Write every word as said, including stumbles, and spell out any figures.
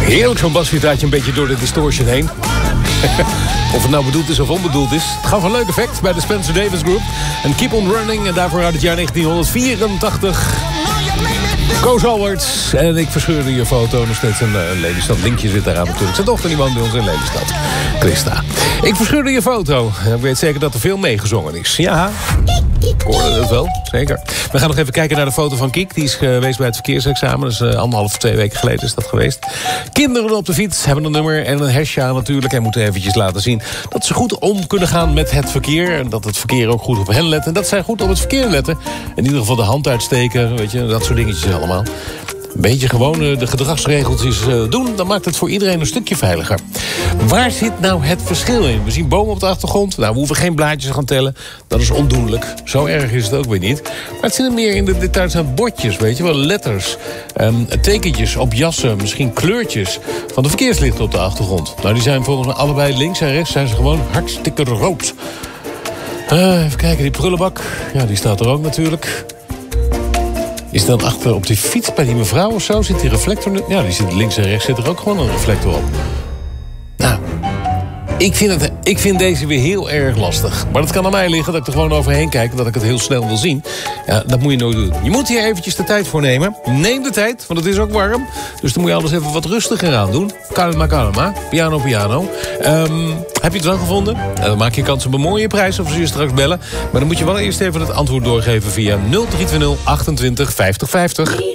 Heerlijk zo'n basgitaartje een beetje door de distortion heen. Of het nou bedoeld is of onbedoeld is. Het gaf een leuk effect bij de Spencer Davis Group. En Keep On Running. En daarvoor uit het jaar negentien vierentachtig. Koos Alberts. En ik verscheurde je foto. Nog steeds een uh, Lelystad. Linkje zit daaraan natuurlijk. Zijn dochter die woont bij ons in Lelystad. Christa. Ik verscheurde je foto. Ik weet zeker dat er veel meegezongen is. Ja, ik hoorde het wel. Zeker. We gaan nog even kijken naar de foto van Kiek. Die is geweest bij het verkeersexamen. Dus uh, anderhalf of twee weken geleden is dat geweest. Kinderen op de fiets hebben een nummer en een hesje aan natuurlijk. En moeten eventjes laten zien dat ze goed om kunnen gaan met het verkeer. En dat het verkeer ook goed op hen let. En dat zij goed op het verkeer letten. In ieder geval de hand uitsteken. Weet je, dat soort dingetjes allemaal. Een beetje gewoon de gedragsregeltjes doen, dan maakt het voor iedereen een stukje veiliger. Waar zit nou het verschil in? We zien bomen op de achtergrond. Nou, we hoeven geen blaadjes te gaan tellen. Dat is ondoenlijk. Zo erg is het ook weer niet. Maar het zit er meer in de details aan bordjes, weet je wel. Letters, um, tekentjes op jassen, misschien kleurtjes van de verkeerslichten op de achtergrond. Nou, die zijn volgens mij allebei links en rechts zijn ze gewoon hartstikke rood. Uh, even kijken, die prullenbak. Ja, die staat er ook natuurlijk. Is dan achter op die fiets bij die mevrouw of zo? Zit die reflector? Ja, die zit links en rechts zit er ook gewoon een reflector op. Nou, ik vind, het, ik vind deze weer heel erg lastig. Maar dat kan aan mij liggen dat ik er gewoon overheen kijk en dat ik het heel snel wil zien. Ja, dat moet je nooit doen. Je moet hier eventjes de tijd voor nemen. Neem de tijd, want het is ook warm. Dus dan moet je alles even wat rustiger aan doen. Kalma, kalma. Piano, piano. Um, heb je het wel gevonden? Nou, dan maak je kans op een mooie prijs of ze je straks bellen. Maar dan moet je wel eerst even het antwoord doorgeven via nul drie twee nul achtentwintig vijftig vijftig.